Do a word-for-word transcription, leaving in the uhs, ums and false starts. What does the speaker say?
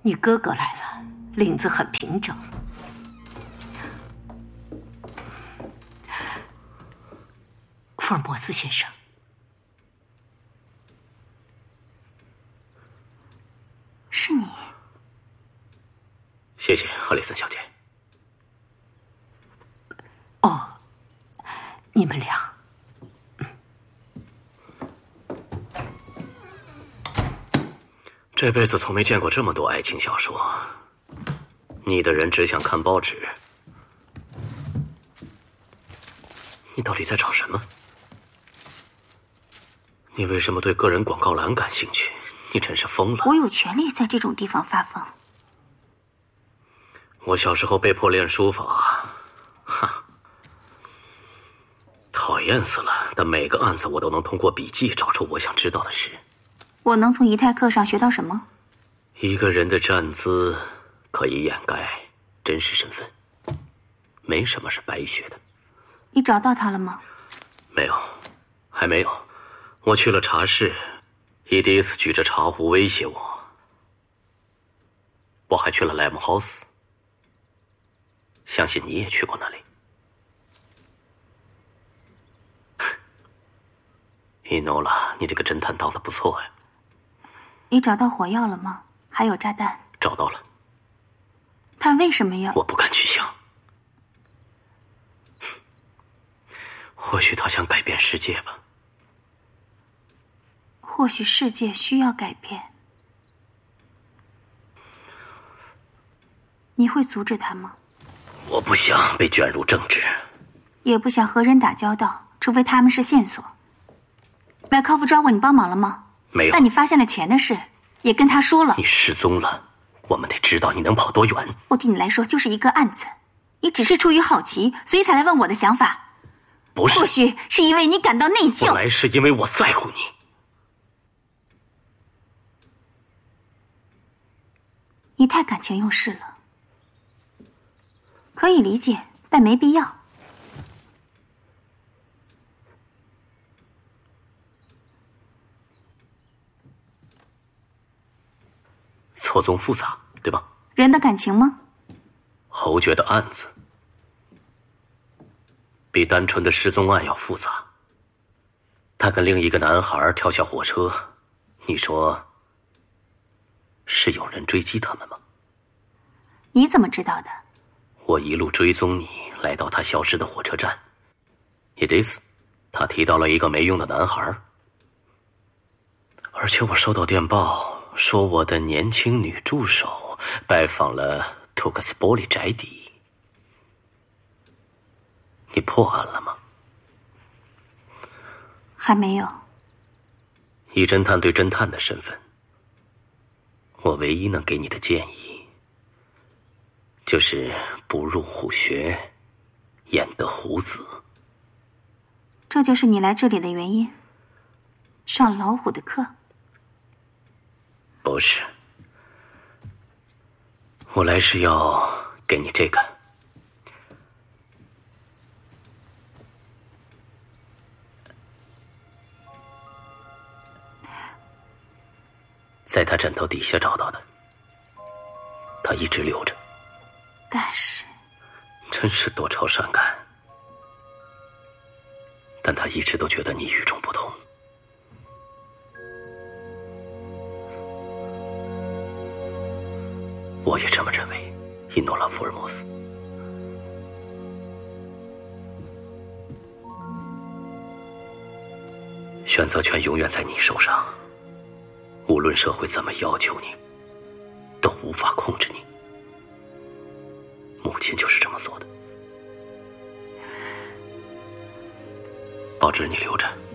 你哥哥来了，领子很平整。福尔摩斯先生， 是你。 谢谢，赫里森小姐。 哦，你们俩。 这辈子从没见过这么多爱情小说，你的人只想看报纸。你到底在找什么？你为什么对个人广告栏感兴趣？你真是疯了！ 我有权利在这种地方发疯。 我小时候被迫练书法，哈，讨厌死了。但每个案子我都能通过笔记找出我想知道的事。 我能从仪态课上学到什么？ 一个人的站姿可以掩盖真实身份，没什么是白学的。 你找到他了吗？ 没有，还没有。我去了茶室，伊迪丝举着茶壶威胁我。我还去了莱姆豪斯，相信你也去过那里。伊诺拉，你这个侦探当得不错呀。 你找到火药了吗？还有炸弹？ 找到了。 他为什么要…… 我不敢去想。或许他想改变世界吧。 或许世界需要改变。你会阻止他吗？ 我不想被卷入政治， 也不想和人打交道，除非他们是线索。麦考夫找过你帮忙了吗？ 没有。 但你发现了钱的事，也跟他说了。 你失踪了，我们得知道你能跑多远。 我对你来说就是一个案子，你只是出于好奇，所以才来问我的想法。 不是， 或许是因为你感到内疚。 我来是因为我在乎你。 你太感情用事了，可以理解，但没必要。 错综复杂，对吧？ 人的感情吗？ 侯爵的案子比单纯的失踪案要复杂。他跟另一个男孩跳下火车，你说是有人追击他们吗？ 你怎么知道的？ 我一路追踪你，来到他消失的火车站。伊迪丝，他提到了一个没用的男孩，而且我收到电报说我的年轻女助手拜访了图克斯波利宅邸。你破案了吗？ 还没有。 以侦探对侦探的身份，我唯一能给你的建议就是不入虎穴，焉得虎子。 这就是你来这里的原因？上老虎的课？ 不是，我来是要给你这个。在他枕头底下找到的，他一直留着。 但是， 真是多愁善感。但他一直都觉得你与众不同。我也这么认为，伊诺拉·福尔摩斯。选择权永远在你手上，无论社会怎么要求你，都无法控制你。母亲就是这么做的。报纸你留着。